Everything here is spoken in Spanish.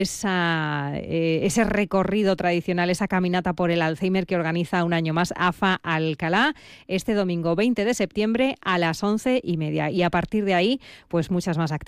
ese recorrido tradicional, esa caminata por el Alzheimer que organiza un año más AFA Alcalá, este domingo 20 de septiembre a las 11:30. Y a partir de ahí, pues muchas más actividades.